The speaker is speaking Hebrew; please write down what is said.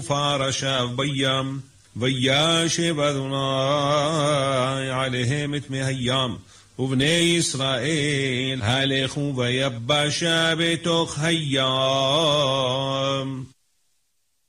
פרשה בים, וישב אדוני עליהם את מי הים, ובני ישראל הלכו ביבשה בתוך הים.